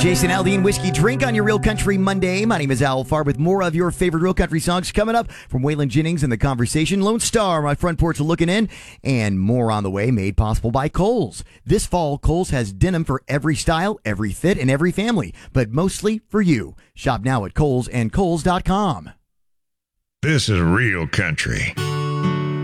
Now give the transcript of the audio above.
Jason Aldean Whiskey Drink on your Real Country Monday. My name is Al Farr with more of your favorite Real Country songs coming up from Waylon Jennings and The Conversation, Lone Star, my front porch looking in, and more on the way, made possible by Kohl's. This fall, Kohl's has denim for every style, every fit, and every family, but mostly for you. Shop now at Kohl's and Kohl's.com. This is Real Country.